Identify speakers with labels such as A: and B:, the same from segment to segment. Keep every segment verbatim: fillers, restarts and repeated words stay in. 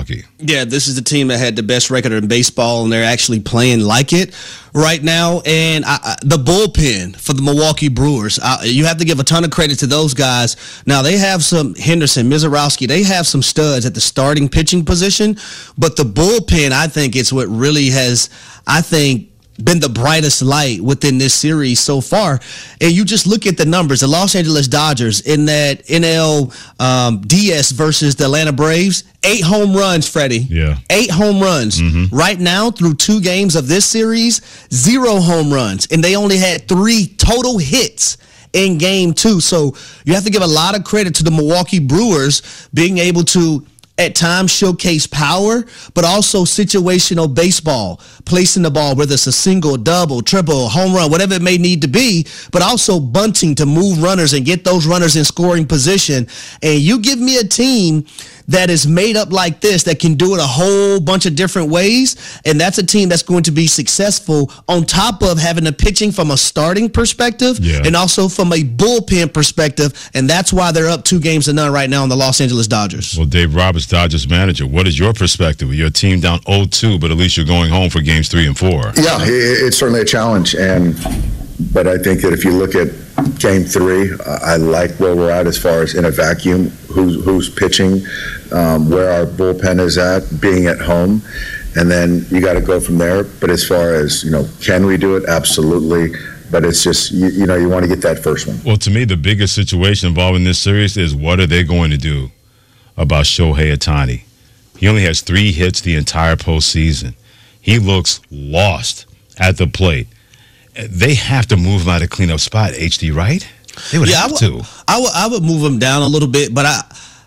A: Milwaukee.
B: Yeah, this is the team that had the best record in baseball, and they're actually playing like it right now. And I, I, the bullpen for the Milwaukee Brewers, I, you have to give a ton of credit to those guys. Now, they have some Henderson, Mizorowski, they have some studs at the starting pitching position, but the bullpen, I think, it's what really has, I think, been the brightest light within this series so far. And you just look at the numbers. The Los Angeles Dodgers in that N L um, D S versus the Atlanta Braves, eight home runs, Freddie.
A: Yeah. Eight
B: home runs. Mm-hmm. Right now, through two games of this series, zero home runs. And they only had three total hits in game two. So you have to give a lot of credit to the Milwaukee Brewers being able to at times showcase power, but also situational baseball, placing the ball, whether it's a single, double, triple, home run, whatever it may need to be, but also bunting to move runners and get those runners in scoring position. And you give me a team that is made up like this, that can do it a whole bunch of different ways, and that's a team that's going to be successful on top of having the pitching from a starting perspective yeah. and also from a bullpen perspective, and that's why they're up two games to none right now on the Los Angeles Dodgers.
A: Well, Dave Roberts, Dodgers manager, what is your perspective? Your team down oh two, but at least you're going home for games three and four.
C: Yeah, it's certainly a challenge, and but I think that if you look at game three, I like where we're at as far as in a vacuum, who's, who's pitching, um, where our bullpen is at, being at home, and then you got to go from there. But as far as, you know, can we do it? Absolutely. But it's just, you, you know, you want to get that first one.
A: Well, to me, the biggest situation involved in this series is what are they going to do about Shohei Ohtani? He only has three hits the entire postseason. He looks lost at the plate. They have to move him out of cleanup spot, H D, right? They would
B: yeah,
A: have
B: I w-
A: to.
B: I would, I would move him down a little bit, but I,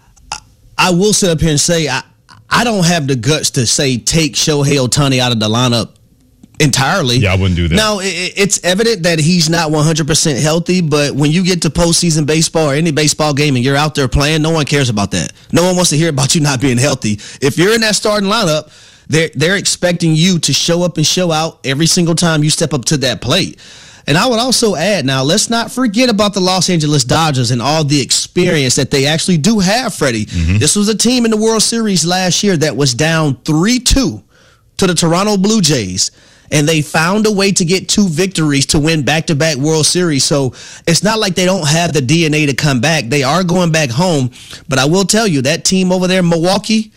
B: I will sit up here and say I, I don't have the guts to say take Shohei Ohtani out of the lineup entirely.
A: Yeah, I wouldn't do that.
B: Now, it, it's evident that he's not one hundred percent healthy, but when you get to postseason baseball or any baseball game and you're out there playing, no one cares about that. No one wants to hear about you not being healthy. If you're in that starting lineup, They're, they're expecting you to show up and show out every single time you step up to that plate. And I would also add, now, let's not forget about the Los Angeles Dodgers and all the experience that they actually do have, Freddie. Mm-hmm. This was a team in the World Series last year that was down three two to the Toronto Blue Jays, and they found a way to get two victories to win back-to-back World Series. So it's not like they don't have the D N A to come back. They are going back home. But I will tell you, that team over there in Milwaukee,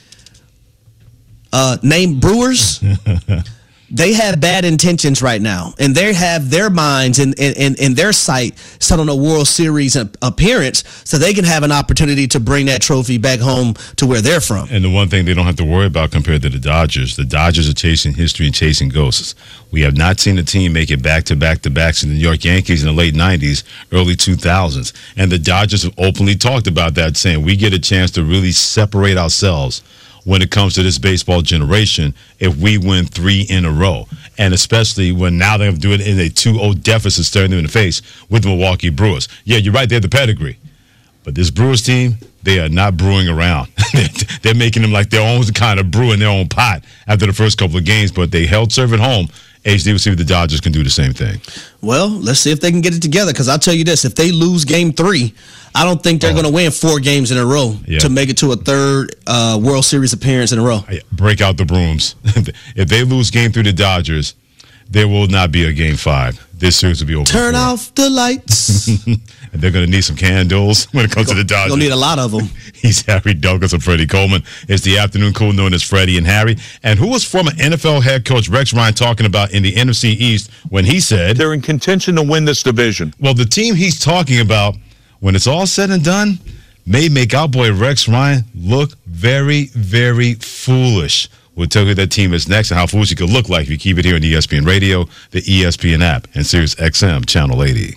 B: Uh, named Brewers, they have bad intentions right now, and they have their minds and in, in, in their sight set on a World Series appearance so they can have an opportunity to bring that trophy back home to where they're from.
A: And the one thing they don't have to worry about compared to the Dodgers, the Dodgers are chasing history and chasing ghosts. We have not seen a team make it back-to-back-to-backs to the New York Yankees in the late nineties, early two thousands. And the Dodgers have openly talked about that, saying we get a chance to really separate ourselves when it comes to this baseball generation if we win three in a row. And especially when now they're doing it in a two oh deficit, staring them in the face with the Milwaukee Brewers. Yeah, you're right, they have the pedigree. But this Brewers team, they are not brewing around. They're making them like their own kind of brew in their own pot after the first couple of games, but they held serve at home. H D, we'll see if the Dodgers can do the same thing.
B: Well, let's see if they can get it together, because I'll tell you this, if they lose game three, I don't think they're oh. going to win four games in a row yeah. to make it to a third uh, World Series appearance in a row.
A: Break out the brooms. If they lose game three to Dodgers, there will not be a game five. This series will be over.
B: Turn off the lights.
A: And they're going to need some candles when it comes to the Dodgers.
B: They'll need a lot of them.
A: He's Harry Douglas and Freddie Coleman. It's the afternoon crew known as Freddie and Harry. And who was former N F L head coach Rex Ryan talking about in the N F C East when he said
D: they're in contention to win this division?
A: Well, the team he's talking about, when it's all said and done, may make our boy Rex Ryan look very, very foolish. We'll tell you who that team is next and how foolish it could look like if you keep it here on E S P N Radio, the E S P N app, and Sirius X M Channel eighty.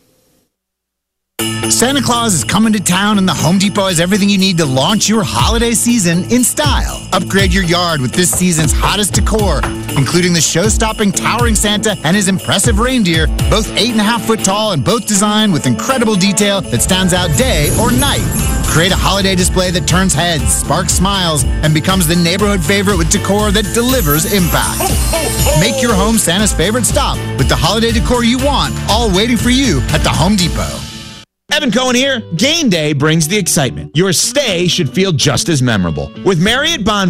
E: Santa Claus is coming to town, and the Home Depot has everything you need to launch your holiday season in style. Upgrade your yard with this season's hottest decor, including the show-stopping towering Santa and his impressive reindeer, both eight and a half foot tall and both designed with incredible detail that stands out day or night. Create a holiday display that turns heads, sparks smiles, and becomes the neighborhood favorite with decor that delivers impact. Make your home Santa's favorite stop with the holiday decor you want, all waiting for you at the Home Depot.
F: Evan Cohen here. Game day brings the excitement. Your stay should feel just as memorable. With Marriott Bonvoy